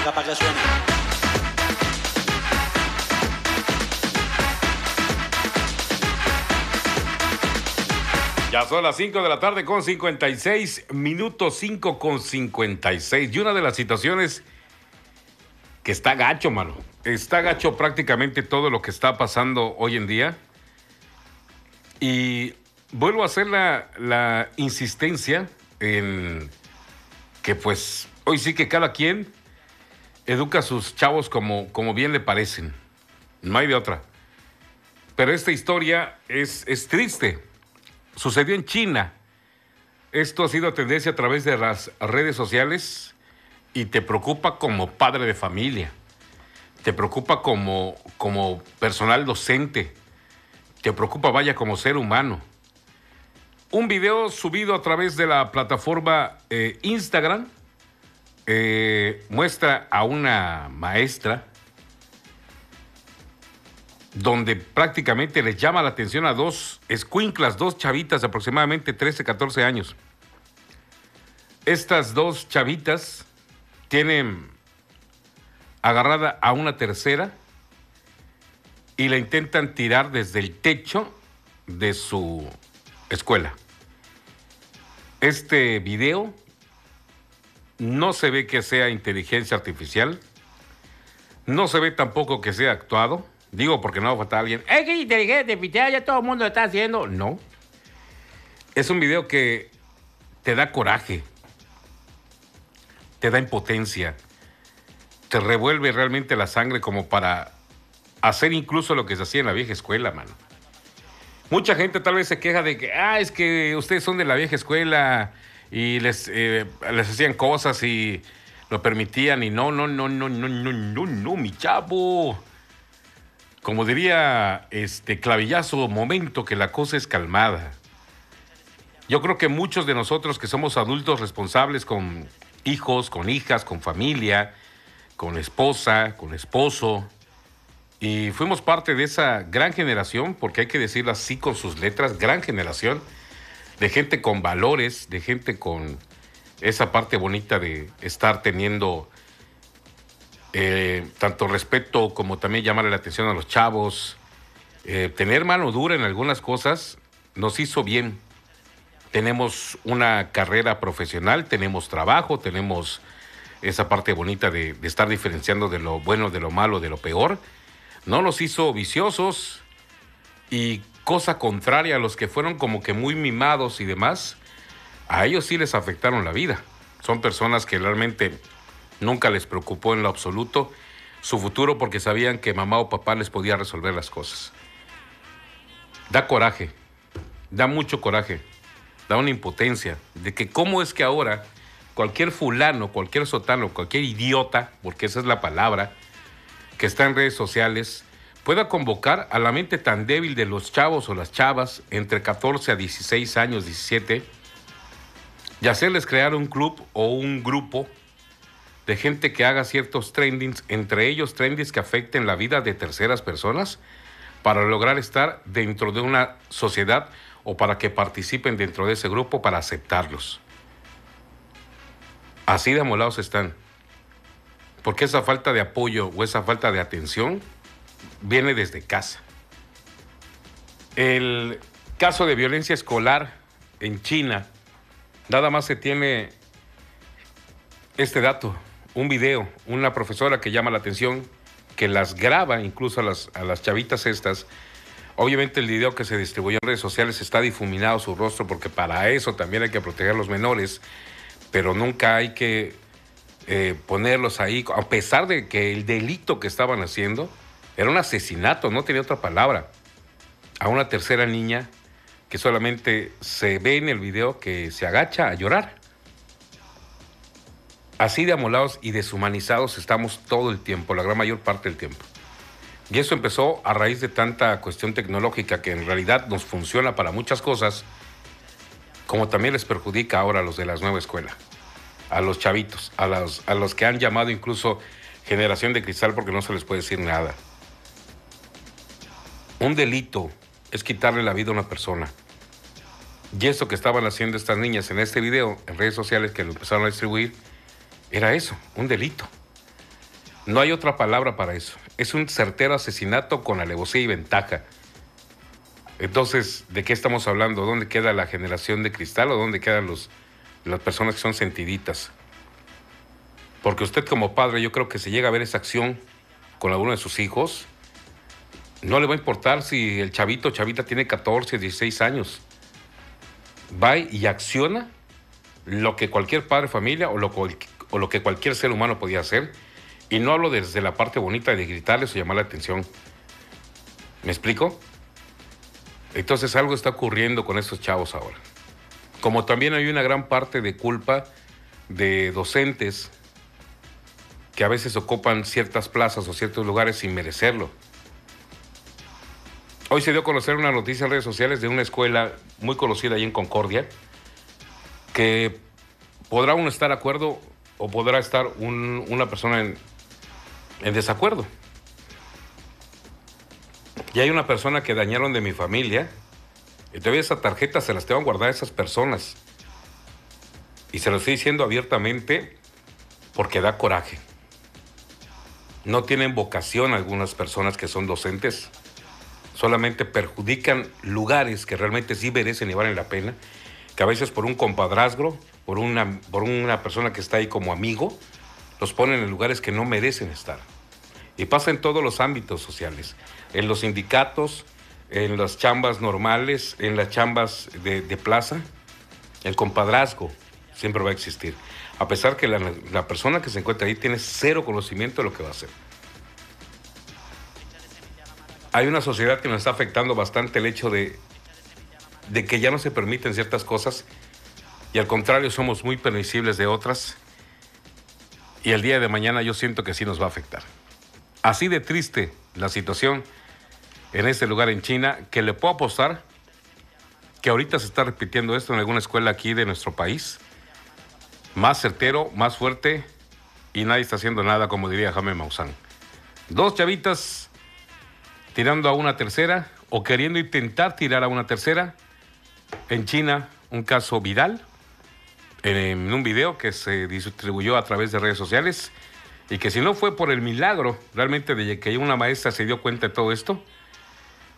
música para que suene. Ya son las 5 de la tarde con 56 minutos, 5 con 56. Y una de las situaciones que está gacho, mano. Está gacho prácticamente todo lo que está pasando hoy en día. Y vuelvo a hacer la insistencia en que pues hoy sí que cada quien educa a sus chavos como bien le parecen. No hay de otra. Pero esta historia es triste. Sucedió en China. Esto ha sido tendencia a través de las redes sociales y te preocupa como padre de familia. Te preocupa como personal docente. Te preocupa, vaya, como ser humano. Un video subido a través de la plataforma Instagram muestra a una maestra donde prácticamente les llama la atención a dos escuinclas, dos chavitas de aproximadamente 13, 14 años. Estas dos chavitas tienen agarrada a una tercera y la intentan tirar desde el techo de su escuela. Este video no se ve que sea inteligencia artificial, no se ve tampoco que sea actuado. Digo, porque no va a faltar alguien. Es que inteligencia artificial, ya todo el mundo lo está haciendo. No. Es un video que te da coraje, te da impotencia, te revuelve realmente la sangre como para hacer incluso lo que se hacía en la vieja escuela, mano. Mucha gente tal vez se queja de que, es que ustedes son de la vieja escuela y les hacían cosas y lo permitían y no, mi chavo. Como diría Clavillazo, momento que la cosa es calmada. Yo creo que muchos de nosotros que somos adultos responsables con hijos, con hijas, con familia, con esposa, con esposo, y fuimos parte de esa gran generación, porque hay que decirlo así con sus letras, gran generación, de gente con valores, de gente con esa parte bonita de estar teniendo tanto respeto como también llamarle la atención a los chavos. Tener mano dura en algunas cosas nos hizo bien. Tenemos una carrera profesional, tenemos trabajo, tenemos esa parte bonita de estar diferenciando de lo bueno, de lo malo, de lo peor. No nos hizo viciosos y cosa contraria a los que fueron como que muy mimados y demás, a ellos sí les afectaron la vida. Son personas que realmente nunca les preocupó en lo absoluto su futuro porque sabían que mamá o papá les podía resolver las cosas. Da coraje, da mucho coraje, da una impotencia de que cómo es que ahora cualquier fulano, cualquier sotano, cualquier idiota, porque esa es la palabra, que está en redes sociales, pueda convocar a la mente tan débil de los chavos o las chavas entre 14 a 16 años, 17, y hacerles crear un club o un grupo de gente que haga ciertos trendings, entre ellos trendings que afecten la vida de terceras personas, para lograr estar dentro de una sociedad o para que participen dentro de ese grupo para aceptarlos. Así de amolados están. Porque esa falta de apoyo o esa falta de atención viene desde casa. El caso de violencia escolar en China, nada más se tiene este dato, un video, una profesora que llama la atención, que las graba incluso a las chavitas estas. Obviamente el video que se distribuyó en redes sociales está difuminado su rostro porque para eso también hay que proteger a los menores, pero nunca hay que ponerlos ahí, a pesar de que el delito que estaban haciendo era un asesinato, no tenía otra palabra, a una tercera niña que solamente se ve en el video que se agacha a llorar. Así de amolados y deshumanizados estamos todo el tiempo, la gran mayor parte del tiempo. Y eso empezó a raíz de tanta cuestión tecnológica que en realidad nos funciona para muchas cosas, como también les perjudica ahora a los de la nueva escuela, a los chavitos, a los que han llamado incluso generación de cristal porque no se les puede decir nada. Un delito es quitarle la vida a una persona. Y eso que estaban haciendo estas niñas en este video, en redes sociales que lo empezaron a distribuir, era eso, un delito. No hay otra palabra para eso. Es un certero asesinato con alevosía y ventaja. Entonces, ¿de qué estamos hablando? ¿Dónde queda la generación de cristal o dónde quedan las personas que son sentiditas? Porque usted como padre, yo creo que si llega a ver esa acción con alguno de sus hijos, no le va a importar si el chavito o chavita tiene 14, 16 años. Va y acciona lo que cualquier padre de familia o lo que cualquier ser humano podía hacer. Y no hablo desde la parte bonita de gritarles o llamar la atención. ¿Me explico? Entonces algo está ocurriendo con estos chavos ahora. Como también hay una gran parte de culpa de docentes que a veces ocupan ciertas plazas o ciertos lugares sin merecerlo. Hoy se dio a conocer una noticia en redes sociales de una escuela muy conocida ahí en Concordia, que podrá uno estar de acuerdo o podrá estar una persona en desacuerdo. Y hay una persona que dañaron de mi familia, y todavía esa tarjeta se las tengo guardar a esas personas. Y se lo estoy diciendo abiertamente porque da coraje. No tienen vocación algunas personas que son docentes. Solamente perjudican lugares que realmente sí merecen y valen la pena, que a veces por un compadrazgo, por una persona que está ahí como amigo, los ponen en lugares que no merecen estar. Y pasa en todos los ámbitos sociales, en los sindicatos, en las chambas normales, en las chambas de plaza. El compadrazgo siempre va a existir, a pesar que la persona que se encuentra ahí tiene cero conocimiento de lo que va a hacer. Hay una sociedad que nos está afectando bastante el hecho de que ya no se permiten ciertas cosas y al contrario somos muy permisibles de otras, y el día de mañana yo siento que sí nos va a afectar. Así de triste la situación en este lugar en China, que le puedo apostar que ahorita se está repitiendo esto en alguna escuela aquí de nuestro país. Más certero, más fuerte, y nadie está haciendo nada, como diría Jaime Maussan. Dos chavitas tirando a una tercera o queriendo intentar tirar a una tercera. En China, un caso viral en un video que se distribuyó a través de redes sociales, y que si no fue por el milagro realmente de que una maestra se dio cuenta de todo esto,